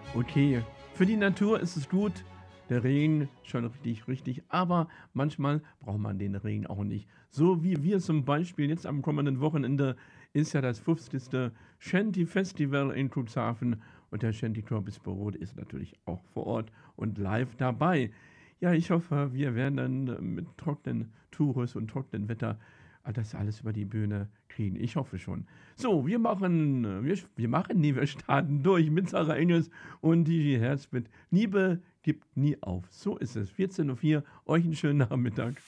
Okay, für die Natur ist es gut. Der Regen schon richtig, richtig, aber manchmal braucht man den Regen auch nicht. So wie wir zum Beispiel jetzt am kommenden Wochenende ist ja das 50. Shanty-Festival in Cuxhaven und der Shanty-Club Bisperode ist natürlich auch vor Ort und live dabei. Ja, ich hoffe, wir werden dann mit trockenen Tours und trockenem Wetter das alles über die Bühne kriegen. Ich hoffe schon. So, nee, wir starten durch mit Sarah Engels und DJ Herz mit Liebe gibt nie auf. So ist es. 14:04 Uhr. Euch einen schönen Nachmittag.